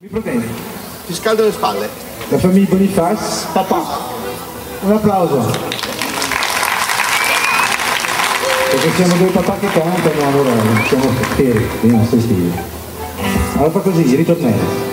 I problemi. Ti scaldo le spalle. La famiglia Boniface. Papà. Un applauso. Perché siamo due papà che cantano, allora siamo fieri dei nostri stili. Allora fa così, ritornello.